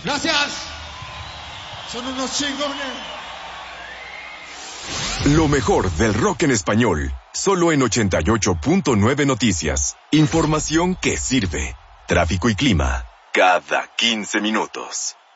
Gracias. Son unos chingones. Lo mejor del rock en español, solo en 88.9 Noticias. Información que sirve. Tráfico y clima, cada 15 minutos.